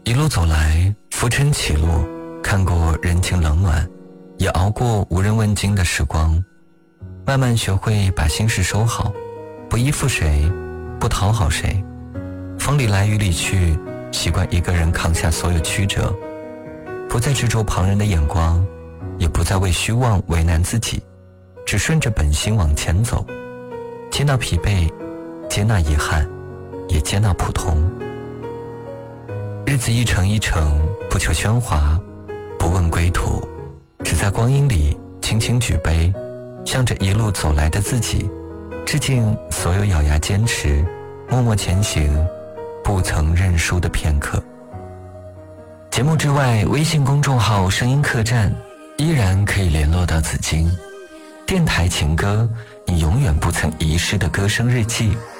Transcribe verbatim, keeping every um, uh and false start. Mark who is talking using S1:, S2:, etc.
S1: 一路走来，浮沉起落，看过人情冷暖，也熬过无人问津的时光，慢慢学会把心事收好，不依附谁，不讨好谁，风里来雨里去，习惯一个人扛下所有曲折，不再执着旁人的眼光，也不再为虚妄为难自己，只顺着本心往前走，接纳疲惫，接纳遗憾，也接纳普通。日子一程一程，不求喧哗，不问归途，只在光阴里轻轻举杯，向着一路走来的自己，致敬所有咬牙坚持，默默前行，不曾认输的片刻。节目之外，微信公众号声音客栈依然可以联络到紫金。电台情歌，你永远不曾遗失的歌声日记。